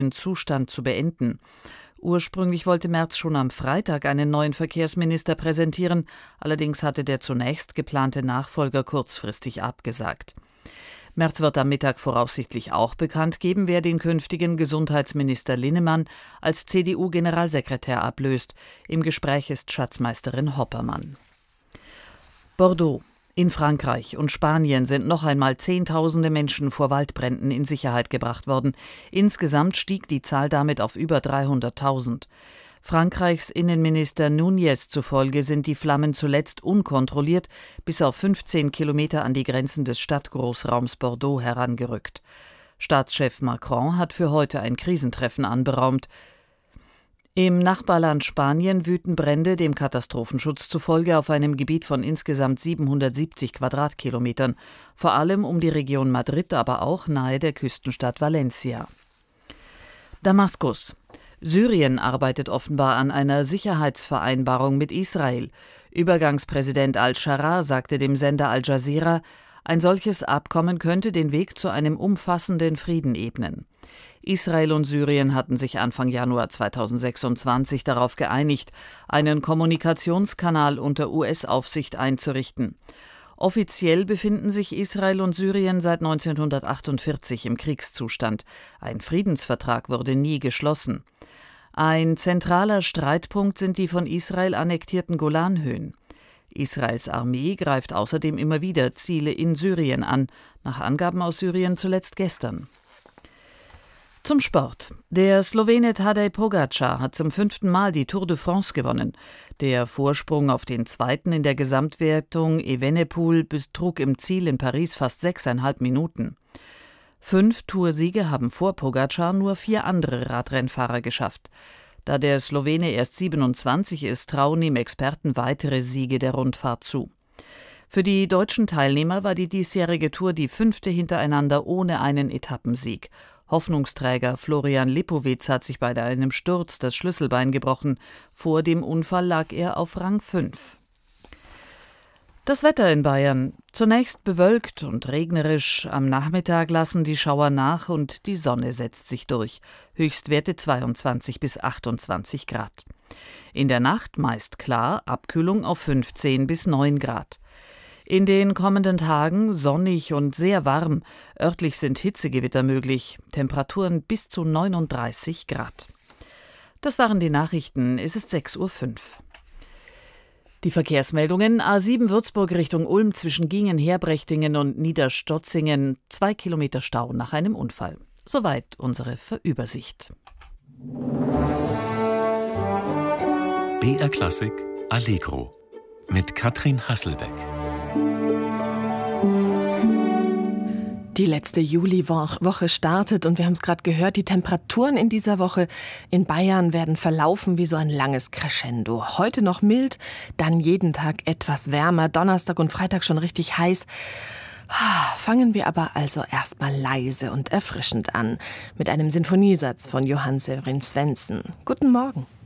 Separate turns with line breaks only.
Zustand zu beenden. Ursprünglich wollte Merz schon am Freitag einen neuen Verkehrsminister präsentieren, allerdings hatte der zunächst geplante Nachfolger kurzfristig abgesagt. Merz wird am Mittag voraussichtlich auch bekannt geben, wer den künftigen Gesundheitsminister Linnemann als CDU-Generalsekretär ablöst. Im Gespräch ist Schatzmeisterin Hoppermann. Bordeaux. In Frankreich und Spanien sind noch einmal Zehntausende Menschen vor Waldbränden in Sicherheit gebracht worden. Insgesamt stieg die Zahl damit auf über 300.000. Frankreichs Innenminister Núñez zufolge sind die Flammen zuletzt unkontrolliert bis auf 15 Kilometer an die Grenzen des Stadtgroßraums Bordeaux herangerückt. Staatschef Macron hat für heute ein Krisentreffen anberaumt. Im Nachbarland Spanien wüten Brände dem Katastrophenschutz zufolge auf einem Gebiet von insgesamt 770 Quadratkilometern, vor allem um die Region Madrid, aber auch nahe der Küstenstadt Valencia. Damaskus. Syrien arbeitet offenbar an einer Sicherheitsvereinbarung mit Israel. Übergangspräsident al-Sharaa sagte dem Sender Al Jazeera, ein solches Abkommen könnte den Weg zu einem umfassenden Frieden ebnen. Israel und Syrien hatten sich Anfang Januar 2026 darauf geeinigt, einen Kommunikationskanal unter US-Aufsicht einzurichten. Offiziell befinden sich Israel und Syrien seit 1948 im Kriegszustand. Ein Friedensvertrag wurde nie geschlossen. Ein zentraler Streitpunkt sind die von Israel annektierten Golanhöhen. Israels Armee greift außerdem immer wieder Ziele in Syrien an, nach Angaben aus Syrien zuletzt gestern. Zum Sport. Der Slowene Tadej Pogačar hat zum 5. Mal die Tour de France gewonnen. Der Vorsprung auf den Zweiten in der Gesamtwertung Evenepoel betrug im Ziel in Paris fast 6,5 Minuten. 5 Toursiege haben vor Pogačar nur 4 andere Radrennfahrer geschafft. Da der Slowene erst 27 ist, trauen ihm Experten weitere Siege der Rundfahrt zu. Für die deutschen Teilnehmer war die diesjährige Tour die 5. hintereinander ohne einen Etappensieg. Hoffnungsträger Florian Lipowitz hat sich bei einem Sturz das Schlüsselbein gebrochen. Vor dem Unfall lag er auf Rang 5. Das Wetter in Bayern. Zunächst bewölkt und regnerisch. Am Nachmittag lassen die Schauer nach und die Sonne setzt sich durch. Höchstwerte 22 bis 28 Grad. In der Nacht meist klar, Abkühlung auf 15 bis 9 Grad. In den kommenden Tagen sonnig und sehr warm. Örtlich sind Hitzegewitter möglich. Temperaturen bis zu 39 Grad. Das waren die Nachrichten. Es ist 6:05 Uhr. Die Verkehrsmeldungen: A7 Würzburg Richtung Ulm zwischen Gingen-Herbrechtingen und Niederstotzingen, 2 Kilometer Stau nach einem Unfall. Soweit unsere Übersicht.
BR Klassik Allegro mit Katrin Hasselbeck.
Die letzte Juliwoche startet und wir haben es gerade gehört, die Temperaturen in dieser Woche in Bayern werden verlaufen wie so ein langes Crescendo. Heute noch mild, dann jeden Tag etwas wärmer, Donnerstag und Freitag schon richtig heiß. Fangen wir aber also erstmal leise und erfrischend an mit einem Sinfoniesatz von Johann Severin Svendsen. Guten Morgen.